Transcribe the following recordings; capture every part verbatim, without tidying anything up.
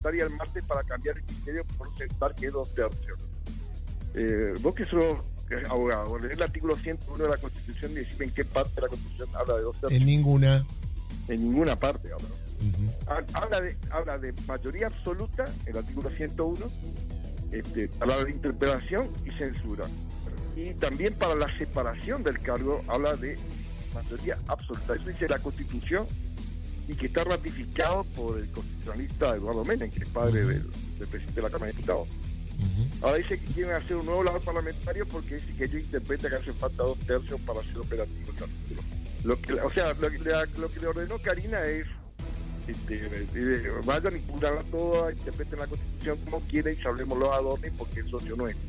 parlamentaria el martes para cambiar el criterio por sentar que es dos tercios. Eh, vos que sos abogado, leer el artículo ciento uno de la Constitución y decime en qué parte de la Constitución habla de dos tercios. En ninguna. En ninguna parte habla. Uh-huh. Habla de, habla de mayoría absoluta, el artículo ciento uno, este, habla de interpelación y censura. Y también para la separación del cargo habla de mayoría absoluta. Eso dice la Constitución y que está ratificado por el constitucionalista Eduardo Menem, que es padre uh-huh. del, del presidente de la Cámara de Diputados. Uh-huh. Ahora dice que quieren hacer un nuevo labor parlamentario porque dice que ellos interpretan que hace falta dos tercios para ser operativo el artículo. Lo que, o sea, lo que, lo que le ordenó Karina es este, eh, vayan y cumplanla toda, interpreten la Constitución como quieren y hablemos los adornos porque el socio no es.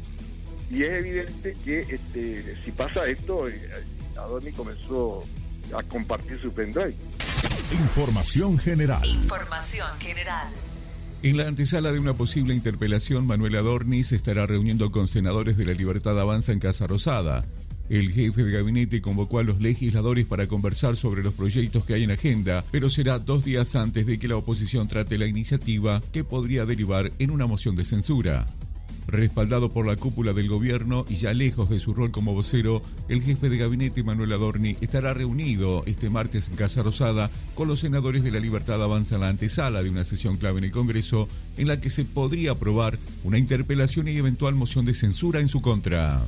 Y es evidente que este, si pasa esto, eh, Adorni comenzó a compartir su pendrive. Información general. Información general. En la antesala de una posible interpelación, Manuel Adorni se estará reuniendo con senadores de La Libertad Avanza en Casa Rosada. El jefe de gabinete convocó a los legisladores para conversar sobre los proyectos que hay en agenda, pero será dos días antes de que la oposición trate la iniciativa que podría derivar en una moción de censura. Respaldado por la cúpula del gobierno y ya lejos de su rol como vocero, el jefe de gabinete Manuel Adorni estará reunido este martes en Casa Rosada con los senadores de La Libertad Avanza en la antesala de una sesión clave en el Congreso en la que se podría aprobar una interpelación y eventual moción de censura en su contra.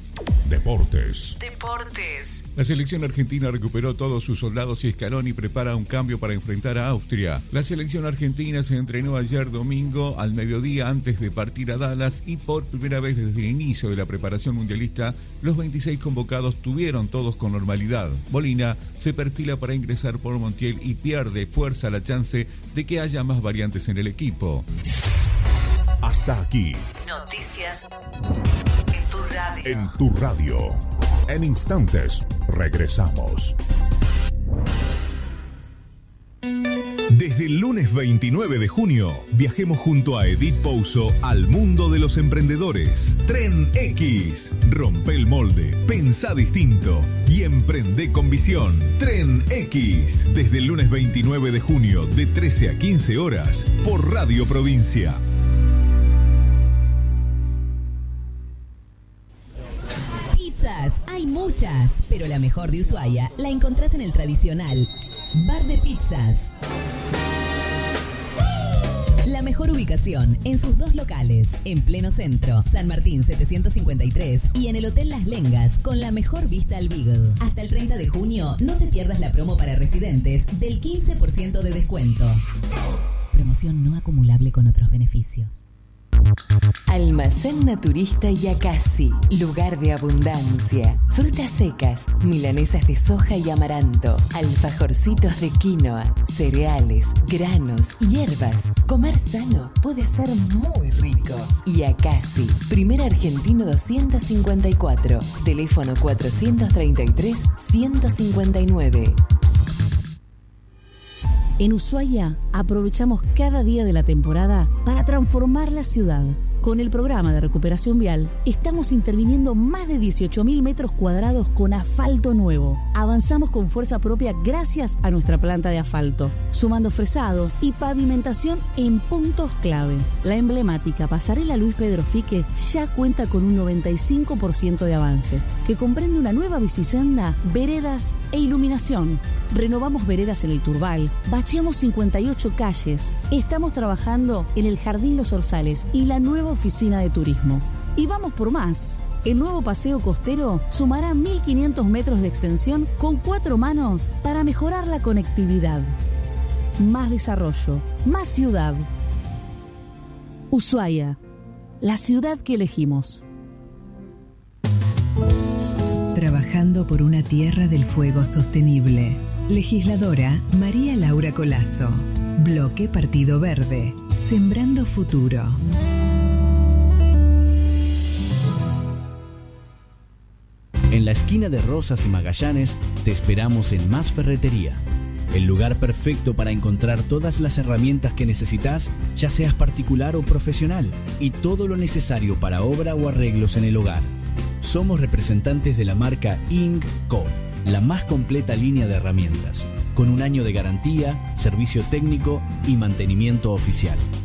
Deportes. Deportes. La selección argentina recuperó todos sus soldados y Scaloni prepara un cambio para enfrentar a Austria. La selección argentina se entrenó ayer domingo al mediodía antes de partir a Dallas y por primera vez desde el inicio de la preparación mundialista, los veintiséis convocados tuvieron todos con normalidad. Molina se perfila para ingresar por Montiel y pierde fuerza la chance de que haya más variantes en el equipo. Hasta aquí. Noticias. En tu radio. En instantes, regresamos. Desde el lunes veintinueve de junio, viajemos junto a Edith Pouso al mundo de los emprendedores. Tren X. Rompe el molde, pensá distinto y emprende con visión. Tren X. Desde el lunes veintinueve de junio, de trece a quince horas, por Radio Provincia. Hay muchas, pero la mejor de Ushuaia la encontrás en el tradicional Bar de Pizzas. La mejor ubicación en sus dos locales, en pleno centro, San Martín setecientos cincuenta y tres y en el Hotel Las Lengas, con la mejor vista al Beagle. Hasta el treinta de junio, no te pierdas la promo para residentes del quince por ciento de descuento. Promoción no acumulable con otros beneficios. Almacén Naturista Yacasi, lugar de abundancia. Frutas secas, milanesas de soja y amaranto, alfajorcitos de quinoa, cereales, granos, hierbas. Comer sano puede ser muy rico. Yacasi, primer argentino doscientos cincuenta y cuatro, teléfono cuatrocientos treinta y tres, ciento cincuenta y nueve. En Ushuaia aprovechamos cada día de la temporada para transformar la ciudad. Con el programa de recuperación vial, estamos interviniendo más de dieciocho mil metros cuadrados con asfalto nuevo. Avanzamos con fuerza propia gracias a nuestra planta de asfalto, sumando fresado y pavimentación en puntos clave. La emblemática pasarela Luis Pedro Fique ya cuenta con un noventa y cinco por ciento de avance, que comprende una nueva bicisenda, veredas e iluminación. Renovamos veredas en el Turbal, bacheamos cincuenta y ocho calles. Estamos trabajando en el Jardín Los Orzales y la nueva oficina de turismo. Y vamos por más. El nuevo paseo costero sumará mil quinientos metros de extensión con cuatro manos para mejorar la conectividad. Más desarrollo, más ciudad. Ushuaia, la ciudad que elegimos. Trabajando por una tierra del fuego sostenible. Legisladora María Laura Colazo. Bloque Partido Verde. Sembrando futuro. En la esquina de Rosas y Magallanes te esperamos en Más Ferretería, el lugar perfecto para encontrar todas las herramientas que necesitas, ya seas particular o profesional, y todo lo necesario para obra o arreglos en el hogar. Somos representantes de la marca Ingco, la más completa línea de herramientas, con un año de garantía, servicio técnico y mantenimiento oficial.